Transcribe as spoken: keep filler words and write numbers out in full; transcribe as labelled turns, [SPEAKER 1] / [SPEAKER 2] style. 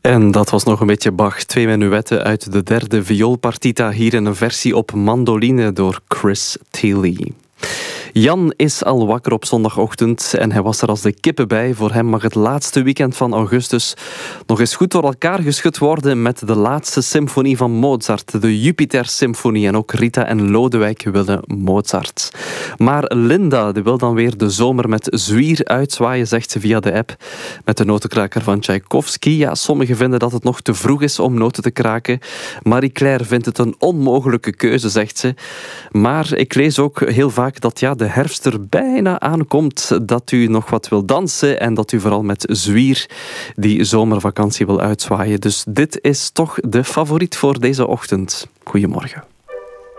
[SPEAKER 1] En dat was nog een beetje Bach. Twee menuetten uit de derde vioolpartita. Hier in een versie op mandoline door Chris Thile. Jan is al wakker op zondagochtend en hij was er als de kippen bij. Voor hem mag het laatste weekend van augustus nog eens goed door elkaar geschud worden met de laatste symfonie van Mozart, de Jupiter-symfonie. En ook Rita en Lodewijk willen Mozart. Maar Linda die wil dan weer de zomer met zwier uitzwaaien, zegt ze via de app. Met de notenkraker van Tchaikovsky. Ja, sommigen vinden dat het nog te vroeg is om noten te kraken. Marie-Claire vindt het een onmogelijke keuze, zegt ze. Maar ik lees ook heel vaak dat ja, de herfst er bijna aankomt, dat u nog wat wil dansen en dat u vooral met zwier die zomervakantie wil uitzwaaien. Dus dit is toch de favoriet voor deze ochtend. Goedemorgen.